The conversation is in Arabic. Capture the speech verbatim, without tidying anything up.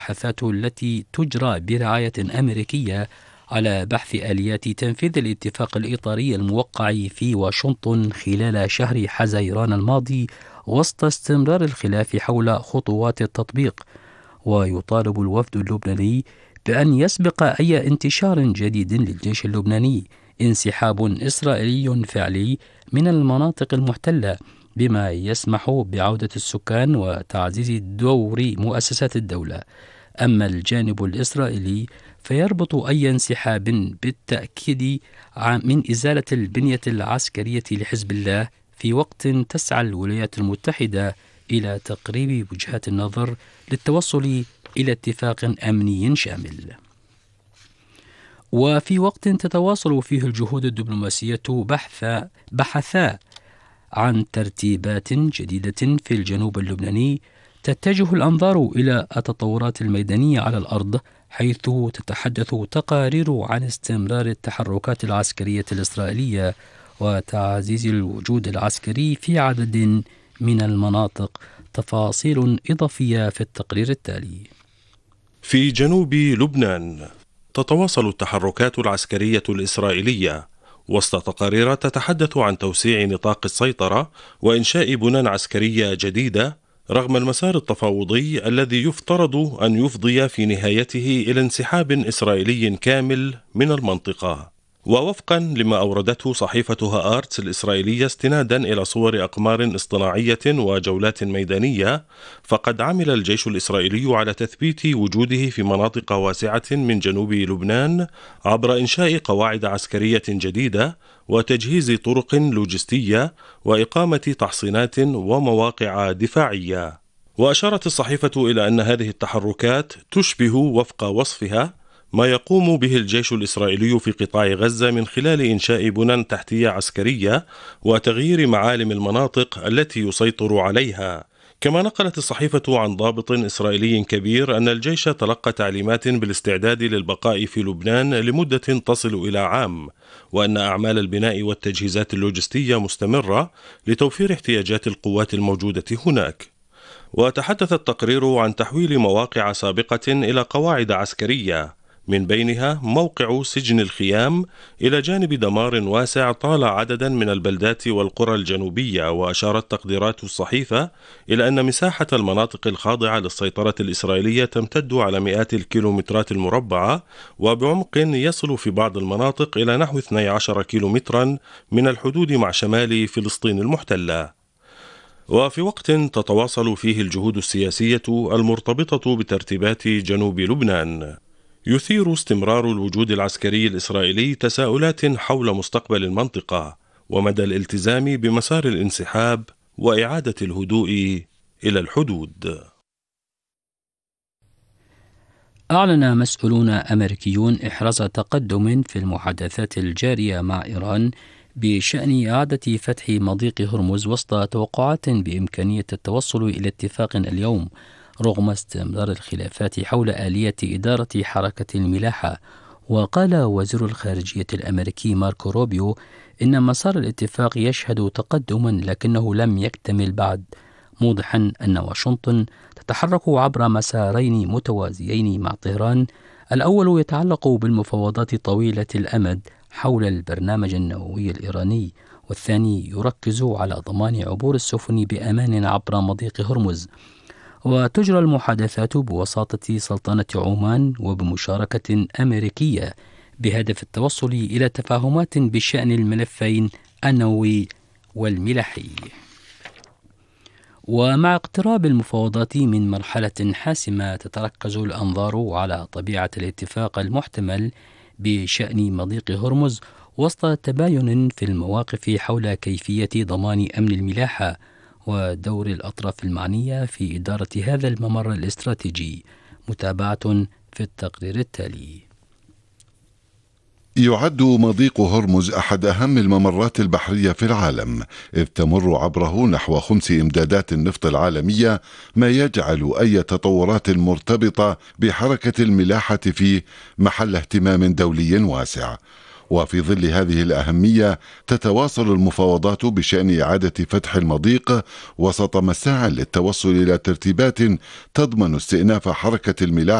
المباحثات التي تجرى برعاية أمريكية على بحث آليات تنفيذ الاتفاق الإطاري الموقع في واشنطن خلال شهر حزيران الماضي وسط استمرار الخلاف حول خطوات التطبيق. ويطالب الوفد اللبناني بأن يسبق أي انتشار جديد للجيش اللبناني انسحاب إسرائيلي فعلي من المناطق المحتلة، بما يسمح بعودة السكان وتعزيز دور مؤسسات الدولة. أما الجانب الإسرائيلي فيربط أي انسحاب بالتأكيد من إزالة البنية العسكرية لحزب الله، في وقت تسعى الولايات المتحدة إلى تقريب وجهات النظر للتوصل إلى اتفاق أمني شامل. وفي وقت تتواصل فيه الجهود الدبلوماسية بحث بحثا عن ترتيبات جديدة في الجنوب اللبناني، تتجه الأنظار إلى التطورات الميدانية على الأرض، حيث تتحدث تقارير عن استمرار التحركات العسكرية الإسرائيلية وتعزيز الوجود العسكري في عدد من المناطق. تفاصيل إضافية في التقرير التالي. في جنوب لبنان تتواصل التحركات العسكرية الإسرائيلية وسط تقارير تتحدث عن توسيع نطاق السيطرة وإنشاء بنى عسكرية جديدة، رغم المسار التفاوضي الذي يفترض أن يفضي في نهايته إلى انسحاب إسرائيلي كامل من المنطقة. ووفقا لما أوردته صحيفة هآرتس الإسرائيلية استنادا إلى صور أقمار اصطناعية وجولات ميدانية، فقد عمل الجيش الإسرائيلي على تثبيت وجوده في مناطق واسعة من جنوب لبنان عبر إنشاء قواعد عسكرية جديدة وتجهيز طرق لوجستية وإقامة تحصينات ومواقع دفاعية. وأشارت الصحيفة إلى أن هذه التحركات تشبه وفق وصفها ما يقوم به الجيش الإسرائيلي في قطاع غزة من خلال إنشاء بنى تحتية عسكرية وتغيير معالم المناطق التي يسيطر عليها. كما نقلت الصحيفة عن ضابط إسرائيلي كبير أن الجيش تلقى تعليمات بالاستعداد للبقاء في لبنان لمدة تصل إلى عام، وأن أعمال البناء والتجهيزات اللوجستية مستمرة لتوفير احتياجات القوات الموجودة هناك. وتحدث التقرير عن تحويل مواقع سابقة إلى قواعد عسكرية، من بينها موقع سجن الخيام، إلى جانب دمار واسع طال عددا من البلدات والقرى الجنوبية. وأشارت تقديرات الصحيفة إلى أن مساحة المناطق الخاضعة للسيطرة الإسرائيلية تمتد على مئات الكيلومترات المربعة، وبعمق يصل في بعض المناطق إلى نحو اثني عشر كيلومترا من الحدود مع شمال فلسطين المحتلة. وفي وقت تتواصل فيه الجهود السياسية المرتبطة بترتيبات جنوب لبنان، يثير استمرار الوجود العسكري الإسرائيلي تساؤلات حول مستقبل المنطقة ومدى الالتزام بمسار الانسحاب وإعادة الهدوء إلى الحدود. أعلن مسؤولون أمريكيون إحراز تقدم في المحادثات الجارية مع إيران بشأن إعادة فتح مضيق هرمز، وسط توقعات بإمكانية التوصل إلى اتفاق اليوم رغم استمرار الخلافات حول آلية إدارة حركة الملاحة. وقال وزير الخارجية الأمريكي ماركو روبيو إن مسار الاتفاق يشهد تقدما لكنه لم يكتمل بعد، موضحا أن واشنطن تتحرك عبر مسارين متوازيين مع طهران. الأول يتعلق بالمفاوضات طويلة الأمد حول البرنامج النووي الإيراني، والثاني يركز على ضمان عبور السفن بأمان عبر مضيق هرمز. وتجرى المحادثات بوساطة سلطنة عمان وبمشاركة أمريكية بهدف التوصل إلى تفاهمات بشأن الملفين النووي والملاحي. ومع اقتراب المفاوضات من مرحلة حاسمة، تتركز الأنظار على طبيعة الاتفاق المحتمل بشأن مضيق هرمز وسط تباين في المواقف حول كيفية ضمان أمن الملاحة ودور الأطراف المعنية في إدارة هذا الممر الاستراتيجي. متابعة في التقرير التالي. يعد مضيق هرمز أحد أهم الممرات البحرية في العالم، إذ تمر عبره نحو خمس إمدادات النفط العالمية، ما يجعل أي تطورات مرتبطة بحركة الملاحة فيه محل اهتمام دولي واسع. وفي ظل هذه الأهمية تتواصل المفاوضات بشأن إعادة فتح المضيق وسط مساعٍ للتوصل إلى ترتيبات تضمن استئناف حركة الملاحة